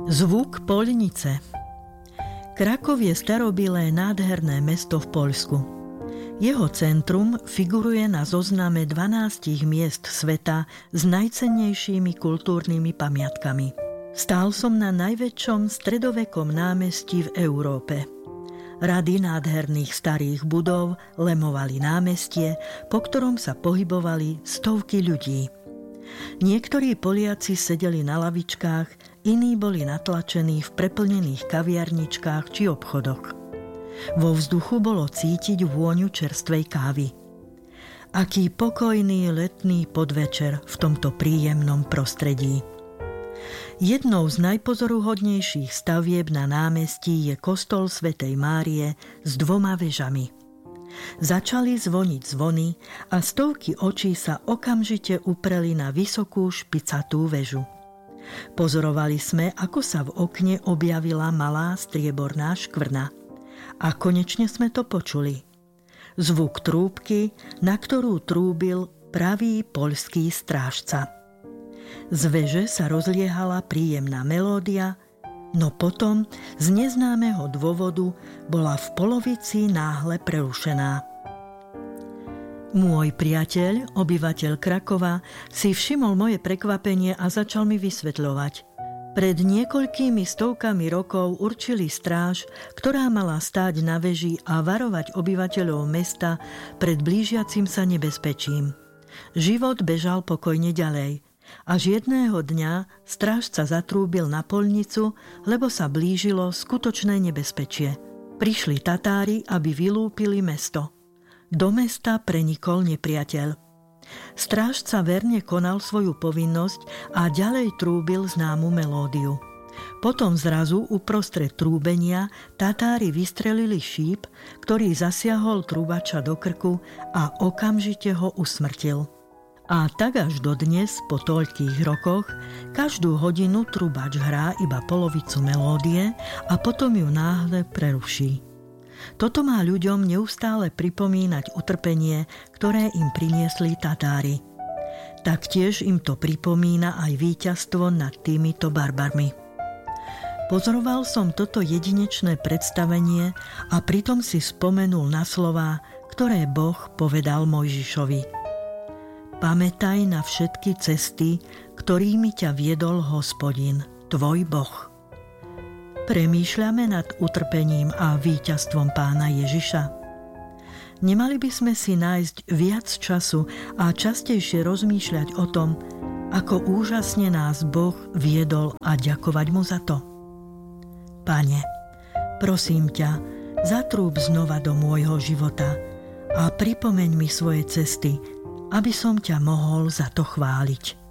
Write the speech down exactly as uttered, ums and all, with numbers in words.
Zvuk poľnice. Krakov je starobilé nádherné mesto v Poľsku. Jeho centrum figuruje na zozname dvanástich miest sveta s najcennejšími kultúrnymi pamiatkami. Stál som na najväčšom stredovekom námestí v Európe. Rady nádherných starých budov lemovali námestie, po ktorom sa pohybovali stovky ľudí. Niektorí Poliaci sedeli na lavičkách, iní boli natlačení v preplnených kaviarničkách či obchodoch. Vo vzduchu bolo cítiť vôňu čerstvej kávy. Aký pokojný letný podvečer v tomto príjemnom prostredí. Jednou z najpozoruhodnejších stavieb na námestí je kostol svätej Márie s dvoma vežami. Začali zvoniť zvony a stovky očí sa okamžite upreli na vysokú špicatú väžu. Pozorovali sme, ako sa v okne objavila malá strieborná škvrna. A konečne sme to počuli. Zvuk trúbky, na ktorú trúbil pravý poľský strážca. Z veže sa rozliehala príjemná melódia, no potom z neznámeho dôvodu bola v polovici náhle prerušená. Môj priateľ, obyvateľ Krakova, si všimol moje prekvapenie a začal mi vysvetľovať. Pred niekoľkými stovkami rokov určili stráž, ktorá mala stáť na veži a varovať obyvateľov mesta pred blížiacim sa nebezpečím. Život bežal pokojne ďalej. Až jedného dňa strážca zatrúbil na poľnicu, lebo sa blížilo skutočné nebezpečie. Prišli Tatári, aby vylúpili mesto. Do mesta prenikol nepriateľ. Strážca verne konal svoju povinnosť a ďalej trúbil známu melódiu. Potom zrazu uprostred trúbenia Tatári vystrelili šíp, ktorý zasiahol trúbača do krku a okamžite ho usmrtil. A tak až dodnes, po toľkých rokoch, každú hodinu trubač hrá iba polovicu melódie a potom ju náhle preruší. Toto má ľuďom neustále pripomínať utrpenie, ktoré im priniesli Tatári. Taktiež im to pripomína aj víťazstvo nad týmito barbarmi. Pozoroval som toto jedinečné predstavenie a pritom si spomenul na slová, ktoré Boh povedal Mojžišovi. Pamätaj na všetky cesty, ktorými ťa viedol Hospodin, tvoj Boh. Premýšľame nad utrpením a víťazstvom Pána Ježiša. Nemali by sme si nájsť viac času a častejšie rozmýšľať o tom, ako úžasne nás Boh viedol a ďakovať mu za to? Pane, prosím ťa, zatrúb znova do môjho života a pripomeň mi svoje cesty, aby som ťa mohol za to chváliť.